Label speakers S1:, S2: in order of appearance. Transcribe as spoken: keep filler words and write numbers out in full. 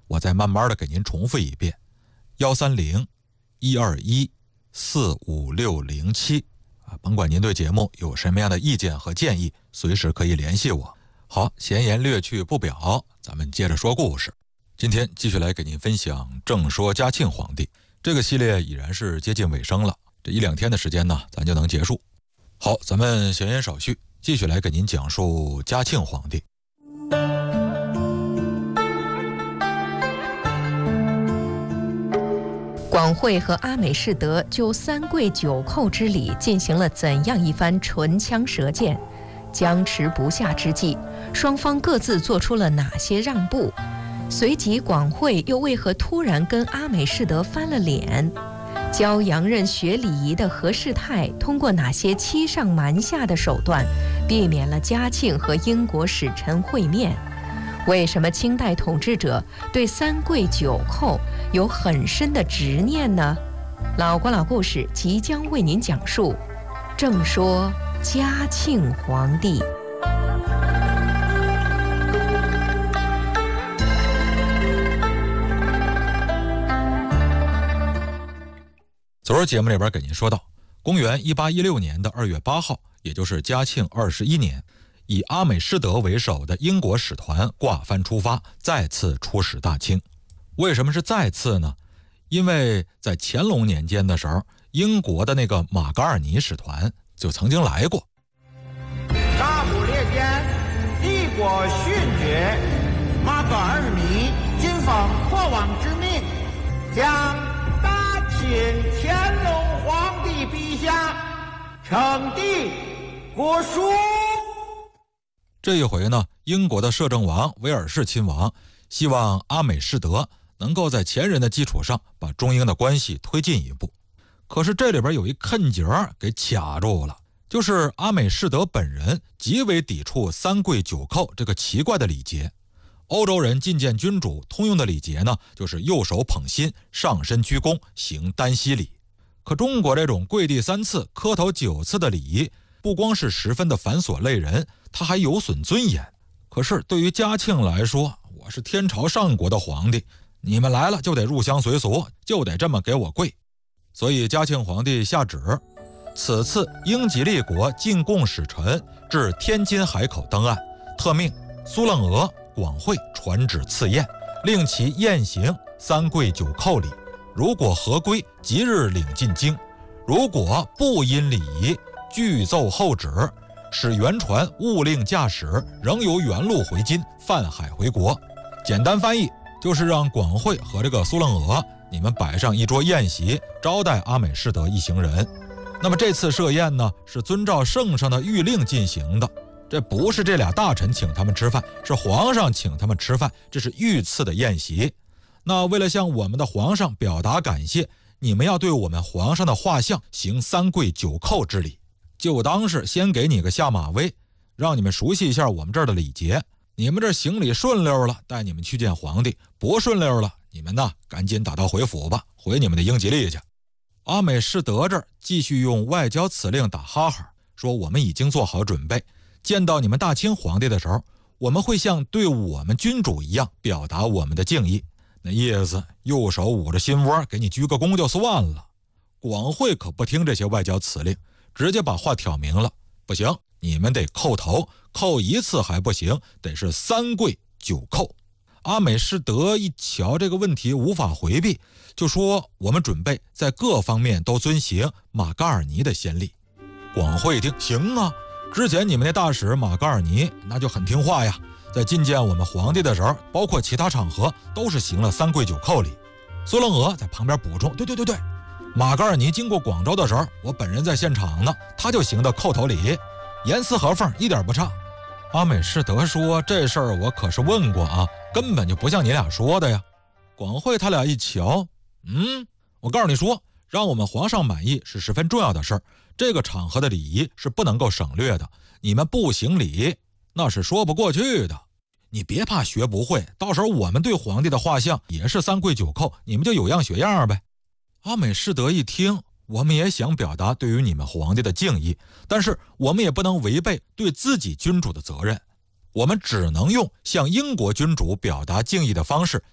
S1: 我再慢慢的给您重复一遍：幺三零一二一四五六零七啊，甭管您对节目有什么样的意见和建议，随时可以联系我。好，闲言略去不表，咱们接着说故事。今天继续来给您分享正说嘉庆皇帝，这个系列已然是接近尾声了，这一两天的时间呢，咱就能结束。好，咱们闲言少叙，继续来给您讲述嘉庆皇帝。
S2: 广惠和阿美士德就三跪九叩之礼进行了怎样一番唇枪舌剑？僵持不下之际，双方各自做出了哪些让步？随即广惠又为何突然跟阿美士德翻了脸？教洋人学礼仪的何世泰通过哪些欺上瞒下的手段，避免了嘉庆和英国使臣会面？为什么清代统治者对三跪九叩有很深的执念呢？老瓜老故事即将为您讲述，正说嘉庆皇帝。
S1: 昨儿节目里边给您说到，公元一八一六年的二月八号，也就是嘉庆二十一年，以阿美士德为首的英国使团挂帆出发，再次出使大清。为什么是再次呢？因为在乾隆年间的时候，英国的那个马嘎尔尼使团就曾经来过。
S3: 大不列颠帝国勋爵马嘎尔尼今奉国王之命，将大清乾隆皇帝陛下称帝国书。
S1: 这一回呢，英国的摄政王威尔士亲王希望阿美士德能够在前人的基础上把中英的关系推进一步。可是这里边有一坎节给卡住了，就是阿美士德本人极为抵触三跪九叩这个奇怪的礼节。欧洲人觐见君主通用的礼节呢，就是右手捧心，上身鞠躬，行单膝礼。可中国这种跪地三次磕头九次的礼仪，不光是十分的繁琐累人，它还有损尊严。可是对于嘉庆来说，我是天朝上国的皇帝，你们来了就得入乡随俗，就得这么给我跪。所以嘉庆皇帝下旨，此次英吉利国进贡使臣至天津海口登岸，特命苏楞额、广惠传旨赐宴，令其宴行三跪九叩礼。如果合规，即日领进京；如果不因礼仪，具奏后旨，使原船勿令驾驶，仍由原路回京，泛海回国。简单翻译就是让广惠和这个苏楞额，你们摆上一桌宴席，招待阿美士德一行人。那么这次设宴呢，是遵照圣上的谕令进行的。这不是这俩大臣请他们吃饭，是皇上请他们吃饭，这是御赐的宴席。那为了向我们的皇上表达感谢，你们要对我们皇上的画像行三跪九叩之礼，就当是先给你个下马威，让你们熟悉一下我们这儿的礼节。你们这行礼顺溜了，带你们去见皇帝；不顺溜了，你们呢赶紧打道回府吧，回你们的英吉利去。阿美士德这儿继续用外交辞令打哈哈，说我们已经做好准备，见到你们大清皇帝的时候，我们会像对我们君主一样表达我们的敬意。那意思，右手捂着心窝，给你鞠个躬就算了。广惠可不听这些外交辞令，直接把话挑明了，不行，你们得叩头，叩一次还不行，得是三跪九叩。阿美士德一瞧这个问题无法回避，就说我们准备在各方面都遵行马嘎尔尼的先例。广惠一听，行啊，之前你们那大使马嘎尔尼那就很听话呀，在觐见我们皇帝的时候，包括其他场合都是行了三跪九叩礼。苏楞额在旁边补充，对对对对，马嘎尔尼经过广州的时候，我本人在现场呢，他就行的叩头礼，严丝合缝，一点不差。阿美士德说，这事儿我可是问过啊，根本就不像你俩说的呀。广惠他俩一瞧，嗯，我告诉你说，让我们皇上满意是十分重要的事儿，这个场合的礼仪是不能够省略的，你们不行礼那是说不过去的。你别怕学不会，到时候我们对皇帝的画像也是三跪九叩，你们就有样学样呗。阿美士德一听，我们也想表达对于你们皇帝的敬意，但是我们也不能违背对自己君主的责任，我们只能用向英国君主表达敬意的方式